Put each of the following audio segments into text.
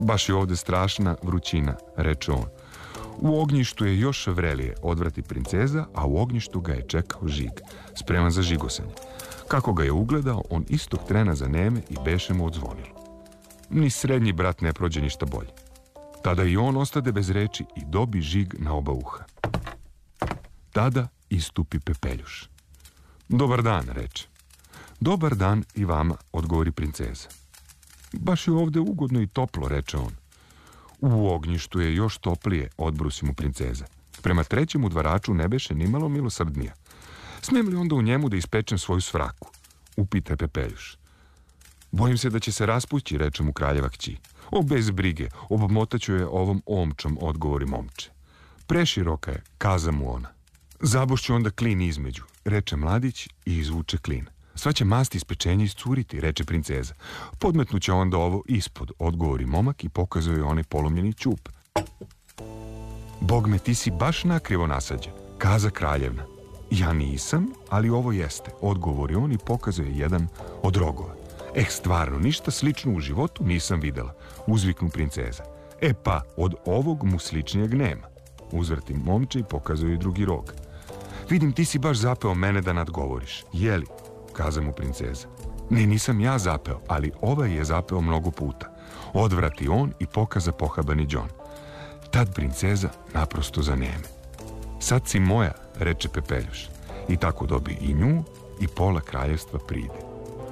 Baš je ovde strašna vrućina, reče on. U ognjištu je još vrelije, odvrati princeza, a u ognjištu ga je čekao žig, spreman za žigosanje. Kako ga je ugledao, on istog trena zaneme i beše mu odzvonilo. Ni srednji brat ne prođe ništa bolje. Tada i on ostade bez reči i dobi žig na oba uha. Tada istupi Pepeljuš. Dobar dan, reče. Dobar dan i vama, odgovori princeza. Baš je ovde ugodno i toplo, reče on. U ognjištu je još toplije, odbrusi mu princeza. Prema trećem udvaraču ne beše nimalo milosrdnija. Smijem li onda u njemu da ispečem svoju svraku? Upita Pepeljuš. Bojim se da će se raspući, reče mu kraljeva kći. O, bez brige, obmotaću je ovom omčom, odgovori momče. Preširoka je, kaza mu ona. Zabošću onda klin između, reče mladić i izvuče klin. Sva će mast iz pečenja iscuriti, reče princeza. Podmetnuće onda ovo ispod, odgovori momak i pokazuje joj onaj polomljeni ćup. Bogme, ti si baš nakrivo nasađen, kaza kraljevna. Ja nisam, ali ovo jeste, odgovori on i pokazuje jedan od rogova. Stvarno, ništa slično u životu nisam videla, uzviknu princeza. Pa, od ovog mu sličnijeg nema. Uzvrti momče i pokazuje drugi rog. Vidim, ti si baš zapeo mene da nadgovoriš, jeli? Kaza mu princeza. Ne, nisam ja zapeo, ali ovaj je zapeo mnogo puta. Odvrati on i pokaza pohabani đon. Tad princeza naprosto zaneme. Sad si moja, reče Pepeljuš. I tako dobi i nju i pola kraljevstva pride.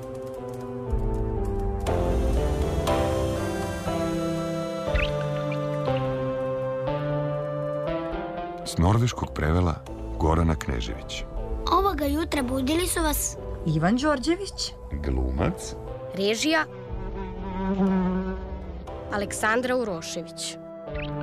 S norveškog prevela Gorana Knežević. Ovoga jutra budili su vas Ivan Đorđević, glumac, režija Aleksandra Urošević.